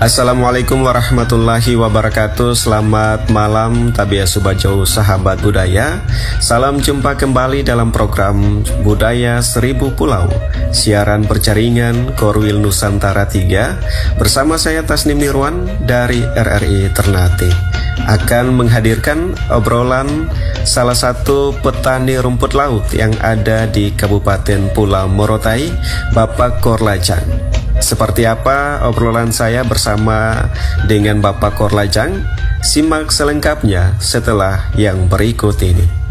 Assalamualaikum warahmatullahi wabarakatuh. Selamat malam Tabiah Subajau sahabat budaya. Salam jumpa kembali dalam program Budaya Seribu Pulau, siaran berjaringan Korwil Nusantara 3. Bersama saya Tasnim Nirwan dari RRI Ternate akan menghadirkan obrolan salah satu petani rumput laut yang ada di Kabupaten Pulau Morotai, Bapak Korlajang. Seperti apa obrolan saya bersama dengan Bapak Korlajang? Simak selengkapnya setelah yang berikut ini.